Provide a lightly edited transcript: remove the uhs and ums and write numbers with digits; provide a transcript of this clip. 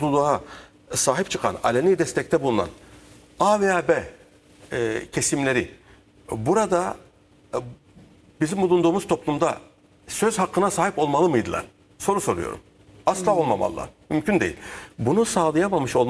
topluluğa sahip çıkan, aleni destekte bulunan A veya B kesimleri burada bizim bulunduğumuz toplumda söz hakkına sahip olmalı mıydılar? Soru soruyorum. Asla olmamalılar. Mümkün değil. Bunu sağlayamamış olmalı.